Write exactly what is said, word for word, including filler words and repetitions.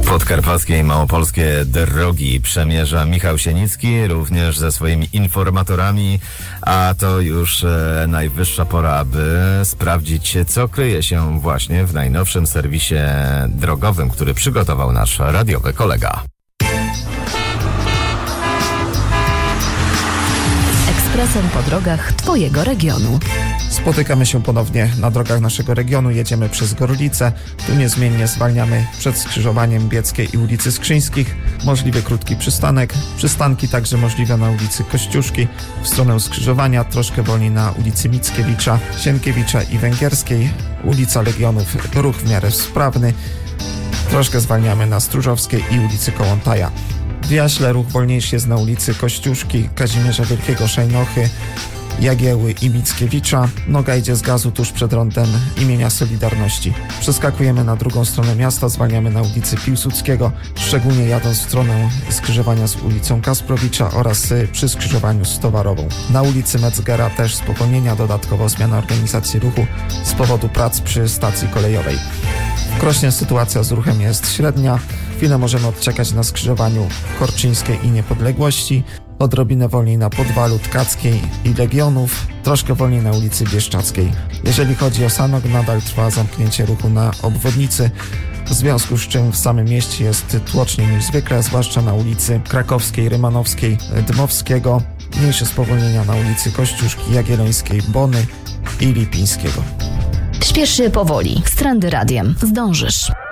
Podkarpackie i małopolskie drogi przemierza Michał Sienicki, również ze swoimi informatorami, a to już e, najwyższa pora, aby sprawdzić, co kryje się właśnie w najnowszym serwisie drogowym, który przygotował nasz radiowy kolega. Ekspresem po drogach Twojego regionu. Spotykamy się ponownie na drogach naszego regionu, jedziemy przez Gorlice, tu niezmiennie zwalniamy przed skrzyżowaniem Bieckiej i ulicy Skrzyńskich, możliwy krótki przystanek, przystanki także możliwe na ulicy Kościuszki, w stronę skrzyżowania troszkę wolniej na ulicy Mickiewicza, Sienkiewicza i Węgierskiej, ulica Legionów, ruch w miarę sprawny, troszkę zwalniamy na Stróżowskiej i ulicy Kołątaja. W Jaśle ruch wolniejszy jest na ulicy Kościuszki, Kazimierza Wielkiego, Szajnochy, Jagieły i Mickiewicza. Noga idzie z gazu tuż przed rondem imienia Solidarności. Przeskakujemy na drugą stronę miasta, zwalniamy na ulicy Piłsudskiego, szczególnie jadąc w stronę skrzyżowania z ulicą Kasprowicza oraz przy skrzyżowaniu z Towarową. Na ulicy Metzgera też spowolnienia, dodatkowo zmiana organizacji ruchu z powodu prac przy stacji kolejowej. W Krośnie sytuacja z ruchem jest średnia. Chwilę możemy odczekać na skrzyżowaniu Korczyńskiej i Niepodległości, odrobinę wolniej na Podwalu, Tkackiej i Legionów, troszkę wolniej na ulicy Bieszczackiej. Jeżeli chodzi o Sanok, nadal trwa zamknięcie ruchu na obwodnicy, w związku z czym w samym mieście jest tłoczniej niż zwykle, zwłaszcza na ulicy Krakowskiej, Rymanowskiej, Dmowskiego, mniejsze spowolnienia na ulicy Kościuszki, Jagiellońskiej, Bony i Lipińskiego. Śpiesz się powoli, z Trendy Radiem zdążysz.